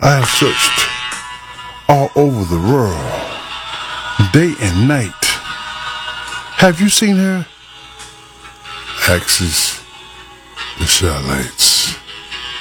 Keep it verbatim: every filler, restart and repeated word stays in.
I have searched all over the world, day and night. Have you seen her? Axis the Satellites.